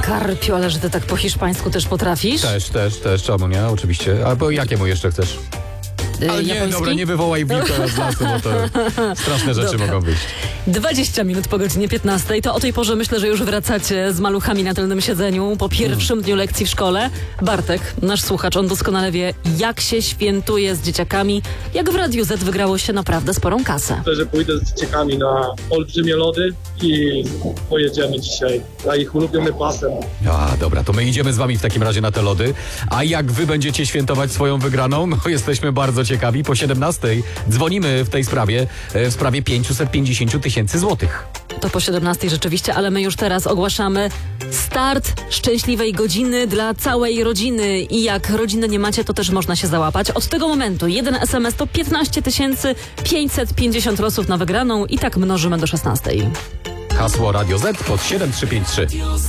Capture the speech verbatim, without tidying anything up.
Karpiu, ale że ty tak po hiszpańsku też potrafisz? Też, też, też, czemu nie? Oczywiście. Albo jakiemu jeszcze chcesz? Y, Ale nie, japoński? dobra, nie wywołaj wilka z lasu, bo to straszne rzeczy Dobra. mogą być. dwadzieścia minut po godzinie piętnastej. To o tej porze myślę, że już wracacie z maluchami na tylnym siedzeniu po pierwszym dniu lekcji w szkole. Bartek, nasz słuchacz, on doskonale wie, jak się świętuje z dzieciakami, jak w Radiu Z wygrało się naprawdę sporą kasę. Myślę, że pójdę z dzieciakami na olbrzymie lody i pojedziemy dzisiaj na ich ulubiony basen. A, dobra, to my idziemy z wami w takim razie na te lody. A jak wy będziecie świętować swoją wygraną? No, jesteśmy bardzo ciekawi. Po siedemnastej dzwonimy w tej sprawie, e, w sprawie pięćset pięćdziesiąt tysięcy złotych. To po siedemnastej rzeczywiście, ale my już teraz ogłaszamy start szczęśliwej godziny dla całej rodziny. I jak rodziny nie macie, to też można się załapać. Od tego momentu jeden es em es to piętnaście tysięcy pięćset pięćdziesiąt losów na wygraną i tak mnożymy do szesnastej. Hasło Radio Z pod siedem trzy pięć trzy.